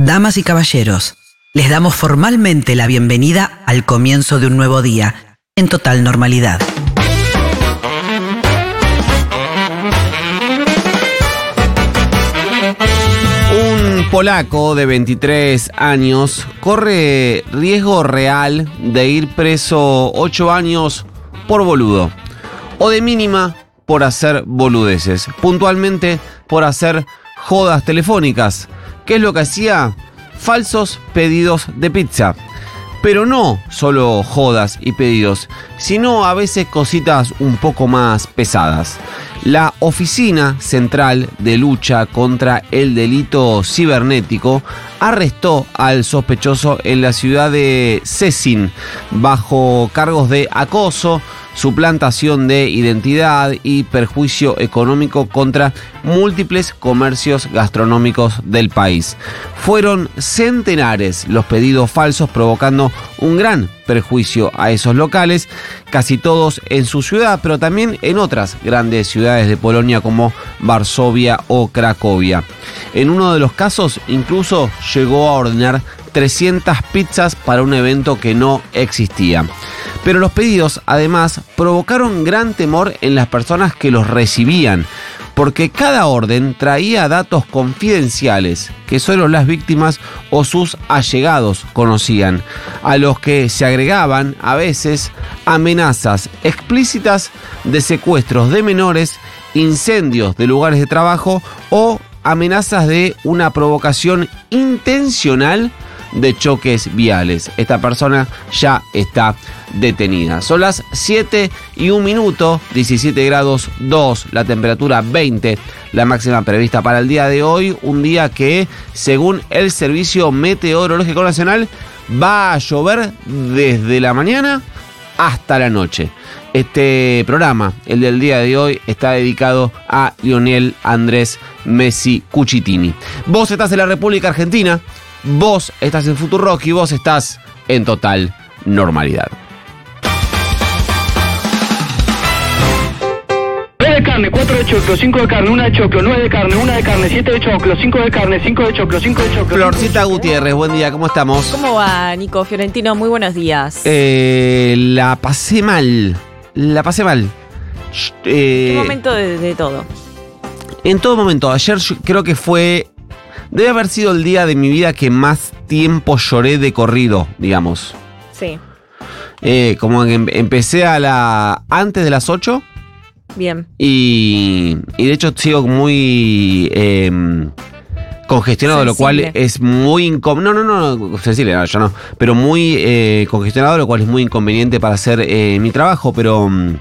Damas y caballeros, les damos formalmente la bienvenida al comienzo de un nuevo día, en total normalidad. Un polaco de 23 años corre riesgo real de ir preso 8 años por boludo, o de mínima por hacer boludeces, puntualmente por hacer jodas telefónicas. ¿Qué es lo que hacía? Falsos pedidos de pizza. Pero no solo jodas y pedidos, sino a veces cositas un poco más pesadas. La Oficina Central de Lucha contra el Delito Cibernético arrestó al sospechoso en la ciudad de Szczecin bajo cargos de acoso, suplantación de identidad y perjuicio económico contra múltiples comercios gastronómicos del país. Fueron centenares los pedidos falsos, provocando un gran perjuicio a esos locales, casi todos en su ciudad, pero también en otras grandes ciudades de Polonia como Varsovia o Cracovia. En uno de los casos incluso llegó a ordenar 300 pizzas para un evento que no existía. Pero los pedidos, además, provocaron gran temor en las personas que los recibían, porque cada orden traía datos confidenciales que solo las víctimas o sus allegados conocían, a los que se agregaban, a veces, amenazas explícitas de secuestros de menores, incendios de lugares de trabajo o amenazas de una provocación intencional de choques viales. Esta persona ya está detenida. Son las 7:01, 17 grados 2, la temperatura 20, la máxima prevista para el día de hoy. Un día que, según el Servicio Meteorológico Nacional, va a llover desde la mañana hasta la noche. Este programa, el del día de hoy, está dedicado a Lionel Andrés Messi Cucitini. Vos estás en la República Argentina, vos estás en Futurock y vos estás en total normalidad. 9 de carne, 4 de choclo, 5 de carne, 1 de choclo, 9 de carne, 1 de carne, 7 de choclo, 5 de carne, 5 de choclo, 5 de choclo. Florcita Gutiérrez, buen día, ¿cómo estamos? ¿Cómo va, Nico Fiorentino? Muy buenos días. La pasé mal. ¿Qué momento de todo? En todo momento. Ayer creo que debe haber sido el día de mi vida que más tiempo lloré de corrido, digamos. Sí. Como que empecé antes de las 8. Bien. Y de hecho sigo muy congestionado, sensible. Lo cual es muy incómodo. No, sensible, no, yo no. Pero muy congestionado, lo cual es muy inconveniente para hacer mi trabajo, pero no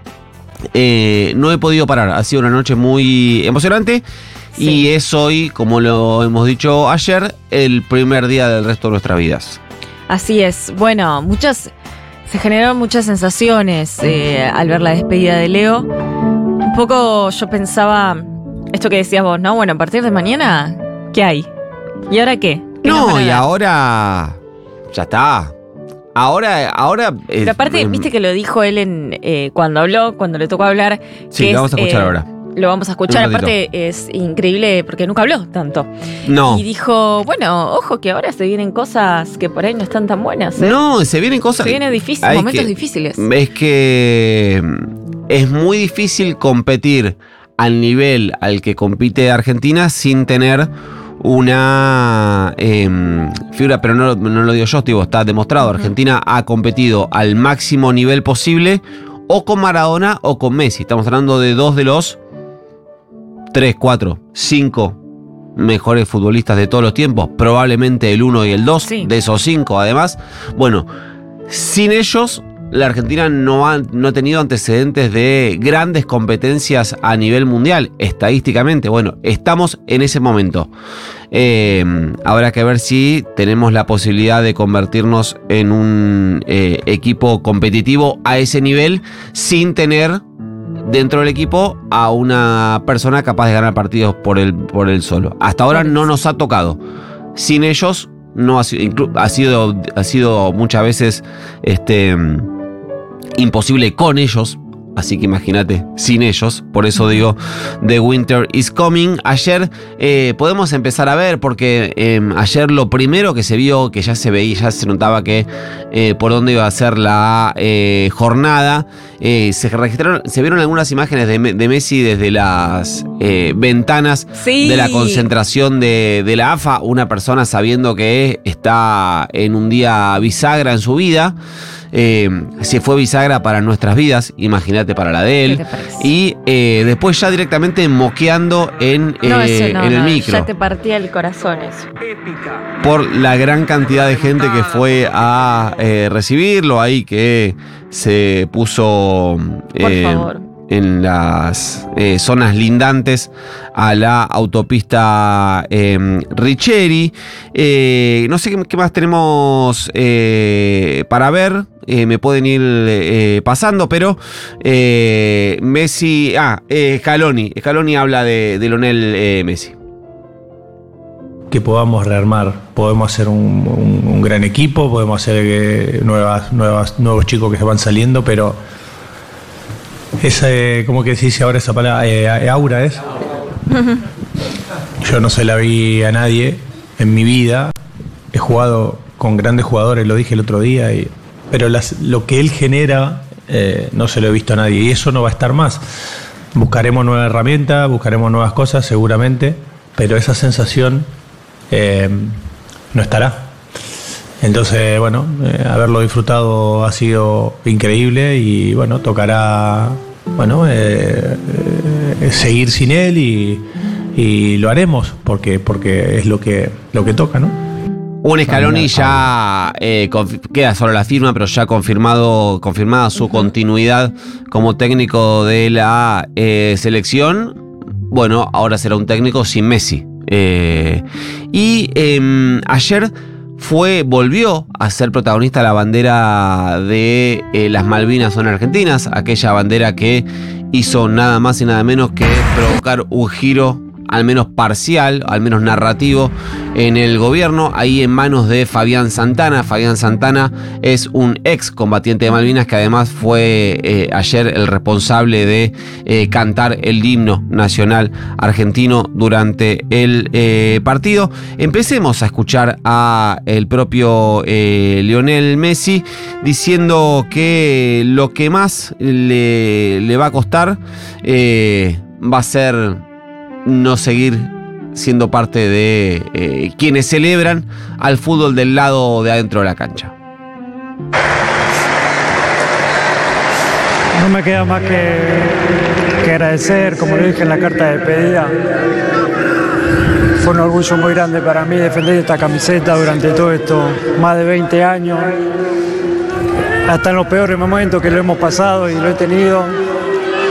he podido parar. Ha sido una noche muy emocionante. Sí. Y es hoy, como lo hemos dicho ayer, el primer día del resto de nuestras vidas. Así es. Bueno, se generaron muchas sensaciones al ver la despedida de Leo. Un poco yo pensaba, esto que decías vos, ¿no? Bueno, a partir de mañana, ¿qué hay? ¿Y ahora qué? No, y ahora ya está. Ahora. Pero aparte, viste que lo dijo él cuando le tocó hablar. Sí, lo vamos a escuchar ahora. Lo vamos a escuchar, aparte es increíble porque nunca habló tanto. No. Y dijo, bueno, ojo que ahora se vienen cosas que por ahí no están tan buenas. No, se vienen cosas. Se vienen momentos difíciles. Es que es muy difícil competir al nivel al que compite Argentina sin tener una figura, pero no lo digo yo, está demostrado. Argentina ha competido al máximo nivel posible o con Maradona o con Messi. Estamos hablando de dos de los 3, 4, 5 mejores futbolistas de todos los tiempos, probablemente el 1 y el 2, sí. De esos 5 además. Bueno, sin ellos la Argentina no ha tenido antecedentes de grandes competencias a nivel mundial, estadísticamente. Bueno, estamos en ese momento. Habrá que ver si tenemos la posibilidad de convertirnos en un equipo competitivo a ese nivel sin tener dentro del equipo a una persona capaz de ganar partidos por él solo. Hasta ahora no nos ha tocado. Sin ellos no ha sido muchas veces imposible con ellos así que imagínate, sin ellos. Por eso digo, The Winter is Coming. Ayer podemos empezar a ver, porque ayer lo primero que se vio, que ya se veía, ya se notaba que por dónde iba a ser la jornada, se vieron algunas imágenes de Messi desde las ventanas de la concentración de la AFA, una persona sabiendo que está en un día bisagra en su vida. Si fue bisagra para nuestras vidas, imagínate para la de él. Y después ya directamente moqueando en el micro. Ya te partía el corazón eso. Por la gran cantidad de gente que fue a recibirlo ahí, que se puso en las zonas lindantes a la autopista Richeri. No sé qué más tenemos para ver. Me pueden ir pasando, pero Messi... Scaloni habla de Lionel Messi. Que podamos rearmar, podemos hacer un gran equipo, podemos hacer nuevos chicos que se van saliendo, pero esa, ¿cómo que se dice ahora esa palabra? Aura es. Yo no se la vi a nadie en mi vida. He jugado con grandes jugadores, lo dije el otro día, pero lo que él genera no se lo he visto a nadie, y eso no va a estar más. Buscaremos nuevas herramientas, buscaremos nuevas cosas seguramente, pero esa sensación no estará. Entonces, bueno, haberlo disfrutado ha sido increíble, y bueno, tocará seguir sin él, y lo haremos porque es lo que toca, ¿no? Un Scaloni ya queda solo la firma, pero ya confirmada su continuidad como técnico de la selección. Bueno, ahora será un técnico sin Messi. Ayer volvió a ser protagonista la bandera de las Malvinas son argentinas, aquella bandera que hizo nada más y nada menos que provocar un giro, al menos parcial, al menos narrativo, en el gobierno, ahí en manos de Fabián Santana. Fabián Santana es un ex combatiente de Malvinas que además fue ayer el responsable de cantar el himno nacional argentino durante el partido. Empecemos a escuchar a el propio Lionel Messi diciendo que lo que más le va a costar va a ser no seguir siendo parte de quienes celebran al fútbol del lado de adentro de la cancha. No me queda más que agradecer, como lo dije en la carta de despedida. Fue un orgullo muy grande para mí defender esta camiseta durante todo esto, más de 20 años. Hasta en los peores momentos que lo hemos pasado y lo he tenido.